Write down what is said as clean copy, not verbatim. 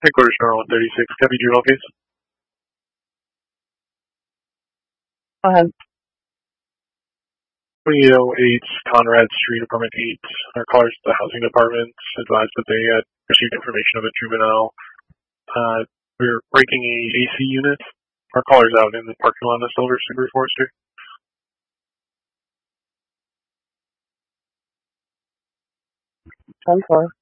Headquarters Tower 136, copy juvenile case. Go ahead. 2808 Conrad Street, apartment 8. Our callers at the housing department advised that they had received information of a juvenile. We're breaking a AC unit. Our caller's out in the parking lot of Silver Super Forester. I'm sorry.